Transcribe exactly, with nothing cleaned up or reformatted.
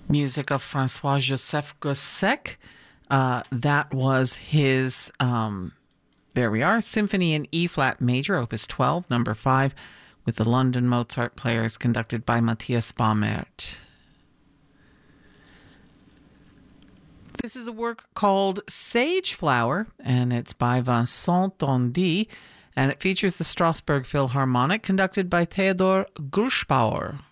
Music of Francois-Joseph Gossec. Uh, that was his, um, there we are, Symphony in E-flat major, opus twelve, number five, with the London Mozart Players, conducted by Matthias Baumert. This is a work called Sage Flower, and it's by Vincent Tondy, and it features the Strasbourg Philharmonic, conducted by Theodor Gruschbauer.